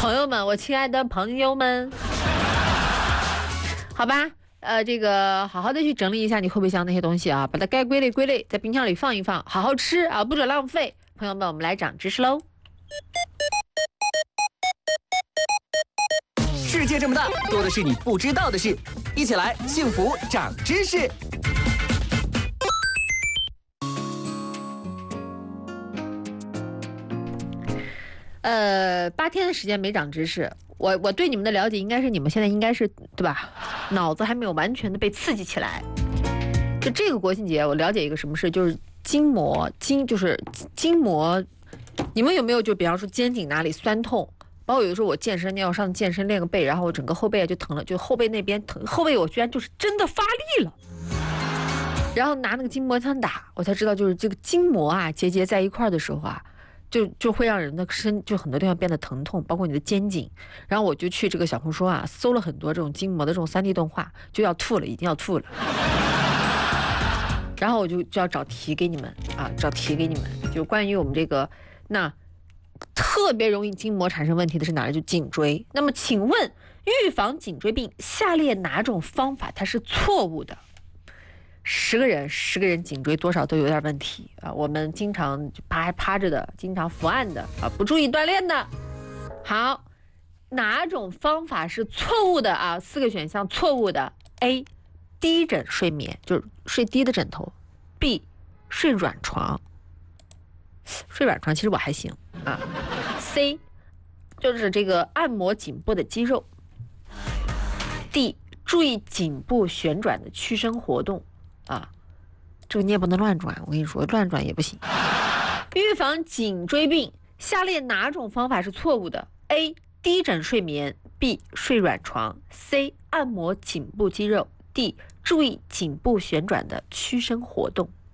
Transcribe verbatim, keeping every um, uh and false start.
朋友们，我亲爱的朋友们，好吧，呃，这个好好的去整理一下你后备箱那些东西啊，把它该归类归类，在冰箱里放一放，好好吃啊，不准浪费。朋友们，我们来长知识喽！ 世界这么大，多的是你不知道的事，一起来幸福长知识。 呃，八天的时间没长知识，我我对你们的了解应该是你们现在应该是对吧？脑子还没有完全的被刺激起来。就这个国庆节，我了解一个什么事，就是筋膜筋就是筋膜，你们有没有就比方说肩颈哪里酸痛？包括有的时候我健身要上健身练个背，然后我整个后背就疼了，就后背那边疼，后背我居然就是真的发力了。然后拿那个筋膜枪打，我才知道就是这个筋膜啊结节在一块的时候啊。就就会让人的身就很多地方变得疼痛，包括你的肩颈。然后我就去这个小红书啊，搜了很多这种筋膜的这种 三 D 动画，就要吐了，已经要吐了。然后我就就要找题给你们啊，找题给你们，就关于我们这个那特别容易筋膜产生问题的是哪里？就颈椎。那么请问，预防颈椎病，下列哪种方法它是错误的？十个人，十个人颈椎多少都有点问题啊！我们经常趴趴着的，经常伏案的啊，不注意锻炼的。好，哪种方法是错误的啊？四个选项错误的 ：A. 低枕睡眠，就是睡低的枕头 ；B. 睡软床，睡软床其实我还行啊。C. 就是这个按摩颈部的肌肉。D. 注意颈部旋转的屈伸活动。啊，这个你也不能乱转，我跟你说，乱转也不行。预防颈椎病，下列哪种方法是错误的 ？A. 低枕睡眠 B. 睡软床 C. 按摩颈部肌肉 D. 注意颈部旋转的屈伸活动。